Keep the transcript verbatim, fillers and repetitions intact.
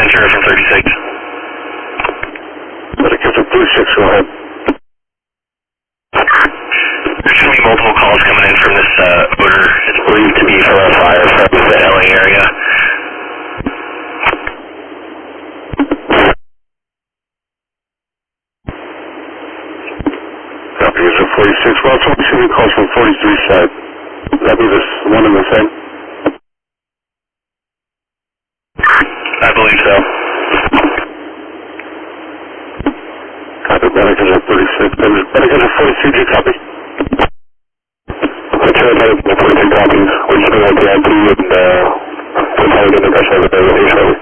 Ventura from thirty-six. Medical from thirty-six, go ahead. There's going to be multiple calls coming in from this uh, odor. It's believed to be from a fire from the L A area. Copy, is it forty-six? Well, it's only receiving calls from forty-three side. Would that be this one and the same? I believe so. Copy, Medicals at thirty-six. Medicals at forty-three, do you copy? I'm sure about it, the forty-two copies. We're just going to the I P and uh, we're probably going to press over there really shortly.